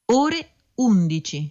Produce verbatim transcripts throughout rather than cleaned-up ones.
ore undici.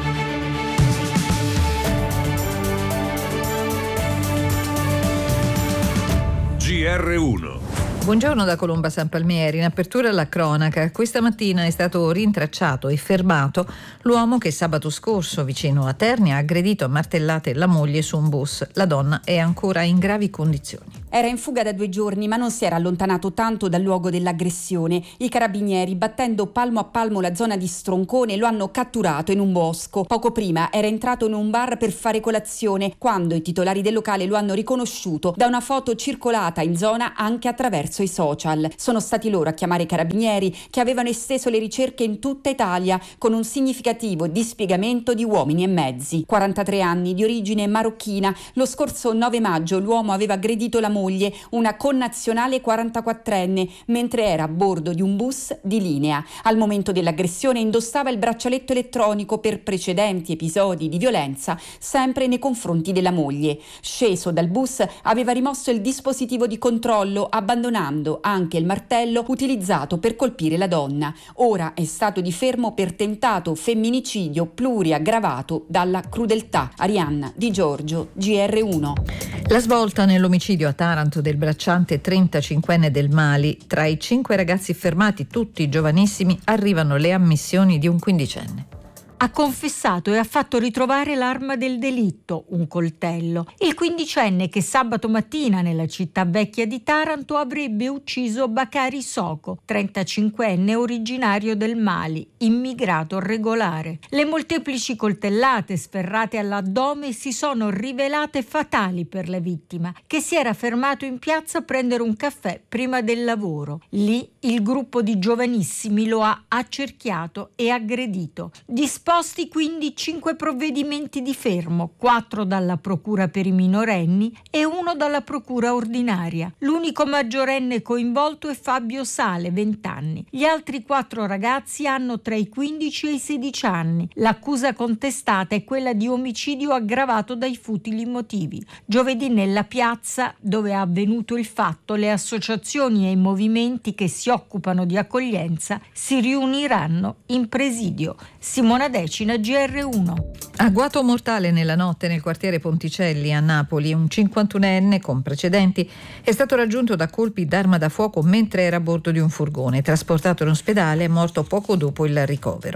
G R uno. Buongiorno da Colomba San Palmieri. In apertura alla cronaca, questa mattina è stato rintracciato e fermato l'uomo che sabato scorso vicino a Terni ha aggredito a martellate la moglie su un bus. La donna è ancora in gravi condizioni. Era in fuga da due giorni, ma non si era allontanato tanto dal luogo dell'aggressione. I carabinieri, battendo palmo a palmo la zona di Stroncone, lo hanno catturato in un bosco. Poco prima era entrato in un bar per fare colazione, quando i titolari del locale lo hanno riconosciuto da una foto circolata in zona anche attraverso i social. Sono stati loro a chiamare i carabinieri, che avevano esteso le ricerche in tutta Italia con un significativo dispiegamento di uomini e mezzi. quarantatré anni, di origine marocchina. Lo scorso nove maggio l'uomo aveva aggredito la moglie, una connazionale quarantaquattrenne, mentre era a bordo di un bus di linea. Al momento dell'aggressione indossava il braccialetto elettronico per precedenti episodi di violenza, sempre nei confronti della moglie. Sceso dal bus aveva rimosso il dispositivo di controllo, abbandonando anche il martello utilizzato per colpire la donna. Ora è stato di fermo per tentato femminicidio pluriaggravato dalla crudeltà. Arianna Di Giorgio, G R uno. La svolta nell'omicidio a Taranto del bracciante trentacinquenne del Mali. Tra i cinque ragazzi fermati, tutti giovanissimi, arrivano le ammissioni di un quindicenne. Ha confessato e ha fatto ritrovare l'arma del delitto, un coltello. Il quindicenne che sabato mattina nella città vecchia di Taranto avrebbe ucciso Bakari Soko, trentacinquenne originario del Mali, immigrato regolare. Le molteplici coltellate sferrate all'addome si sono rivelate fatali per la vittima, che si era fermato in piazza a prendere un caffè prima del lavoro. Lì il gruppo di giovanissimi lo ha accerchiato e aggredito. Disposti quindi cinque provvedimenti di fermo, quattro dalla procura per i minorenni e uno dalla procura ordinaria. L'unico maggiorenne coinvolto è Fabio Sale, venti anni. Gli altri quattro ragazzi hanno tra i quindici e i sedici anni. L'accusa contestata è quella di omicidio aggravato dai futili motivi. Giovedì nella piazza dove è avvenuto il fatto, le associazioni e i movimenti che si occupano di accoglienza si riuniranno in presidio. Simona Decina, G R uno. Agguato mortale nella notte nel quartiere Ponticelli a Napoli. Un cinquantunenne con precedenti è stato raggiunto da colpi d'arma da fuoco mentre era a bordo di un furgone. Trasportato in ospedale, è morto poco dopo il ricovero.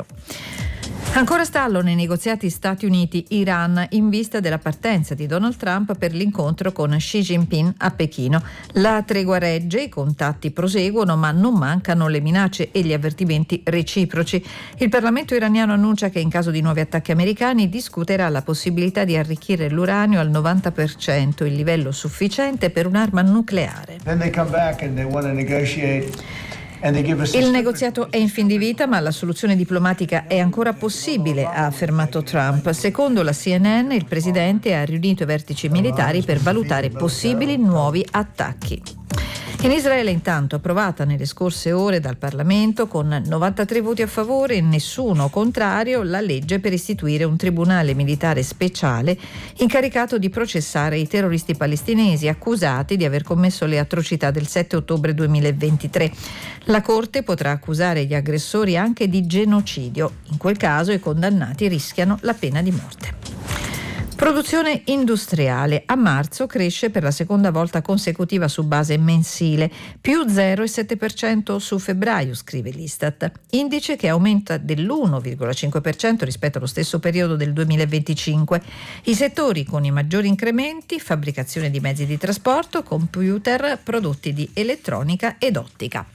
Ancora stallo nei negoziati Stati Uniti-Iran in vista della partenza di Donald Trump per l'incontro con Xi Jinping a Pechino. La tregua regge, i contatti proseguono, ma non mancano le minacce e gli avvertimenti reciproci. Il Parlamento iraniano annuncia che in caso di nuovi attacchi americani discuterà la possibilità di arricchire l'uranio al novanta per cento, il livello sufficiente per un'arma nucleare. Then they come back and they want to negotiate. Il negoziato è in fin di vita, ma la soluzione diplomatica è ancora possibile, ha affermato Trump. Secondo la C N N, il presidente ha riunito i vertici militari per valutare possibili nuovi attacchi. In Israele intanto approvata nelle scorse ore dal Parlamento con novantatré voti a favore e nessuno contrario la legge per istituire un tribunale militare speciale incaricato di processare i terroristi palestinesi accusati di aver commesso le atrocità del sette ottobre duemilaventitré. La Corte potrà accusare gli aggressori anche di genocidio. In quel caso i condannati rischiano la pena di morte. Produzione industriale. A marzo cresce per la seconda volta consecutiva su base mensile, più zero virgola sette per cento su febbraio, scrive l'Istat. Indice che aumenta dell'uno virgola cinque per cento rispetto allo stesso periodo del duemilaventicinque. I settori con i maggiori incrementi: fabbricazione di mezzi di trasporto, computer, prodotti di elettronica ed ottica.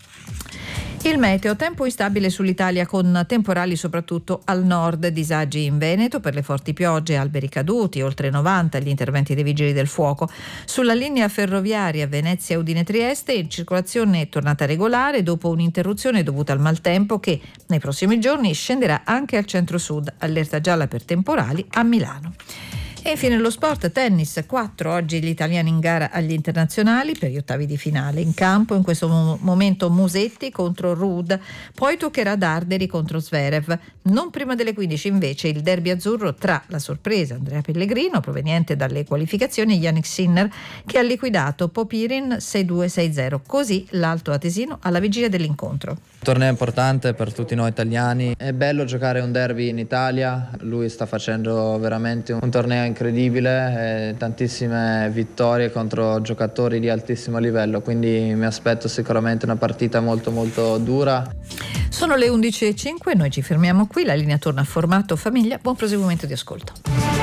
Il meteo, tempo instabile sull'Italia con temporali soprattutto al nord, disagi in Veneto per le forti piogge, alberi caduti, oltre novanta gli interventi dei vigili del fuoco. Sulla linea ferroviaria Venezia-Udine-Trieste in circolazione è tornata regolare dopo un'interruzione dovuta al maltempo che nei prossimi giorni scenderà anche al centro-sud, allerta gialla per temporali a Milano. E infine lo sport, tennis, quattro oggi gli italiani in gara agli internazionali per gli ottavi di finale. In campo in questo mo- momento Musetti contro Ruud, poi toccherà Darderi contro Zverev. Non prima delle quindici invece il derby azzurro tra la sorpresa Andrea Pellegrino, proveniente dalle qualificazioni, e Jannik Sinner, che ha liquidato Popirin sei due sei zero. Così l'alto atesino alla vigilia dell'incontro. Torneo importante per tutti noi italiani, è bello giocare un derby in Italia, lui sta facendo veramente un torneo incredibile, eh, tantissime vittorie contro giocatori di altissimo livello, quindi mi aspetto sicuramente una partita molto molto dura. Sono le undici e cinque, noi ci fermiamo qui, la linea torna a formato famiglia, buon proseguimento di ascolto.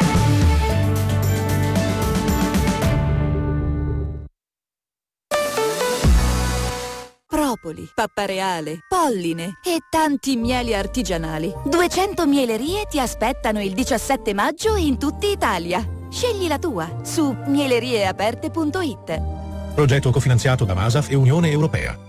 Propoli, pappareale, polline e tanti mieli artigianali. duecento mielerie ti aspettano il diciassette maggio in tutta Italia. Scegli la tua su mielerieaperte punto it. Progetto cofinanziato da Masaf e Unione Europea.